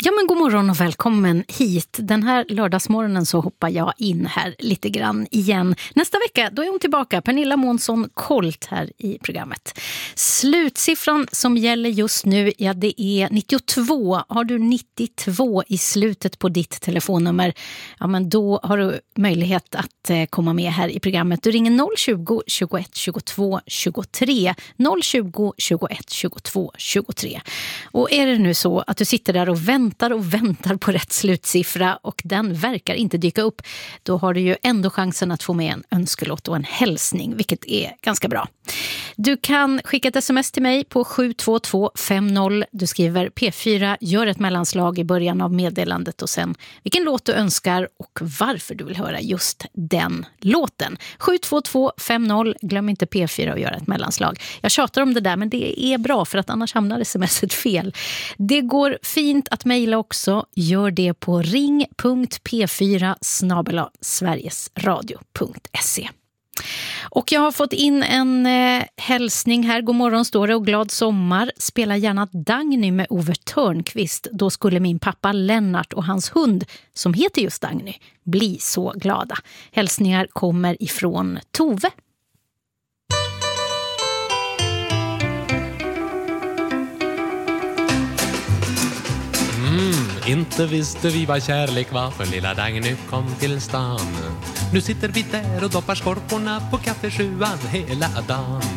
Ja, men god morgon och välkommen hit. Den här lördagsmorgonen så hoppar jag in här lite grann igen. Nästa vecka då är hon tillbaka, Pernilla Månsson Kolt här i programmet. Slutsiffran som gäller just nu, ja det är 92. Har du 92 i slutet på ditt telefonnummer, ja men då har du möjlighet att komma med här i programmet. Du ringer 020 21 22 23. 020 21 22 23. Och är det nu så att du sitter där och väntar på rätt slutsiffra och den verkar inte dyka upp, då har du ju ändå chansen att få med en önskelåt och en hälsning, vilket är ganska bra. Du kan skicka ett sms till mig på 72250. Du skriver P4, gör ett mellanslag i början av meddelandet och sen vilken låt du önskar och varför du vill höra just den låten. 72250, glöm inte P4 och göra ett mellanslag. Jag tjatar om det där, men det är bra för att annars hamnar smset fel. Det går fint att mejla också. Gör det på ring.p4@sverigesradio.se. Och jag har fått in en hälsning här. God morgon står det och glad sommar. Spela gärna Dagny med Ove Törnqvist. Då skulle min pappa Lennart och hans hund, som heter just Dagny, bli så glada. Hälsningar kommer ifrån Tove. Inte visste vi vad kärlek var för lilla Dagny kom till stan. Nu sitter vi där och doppar skorporna på kaffesjuan hela dagen.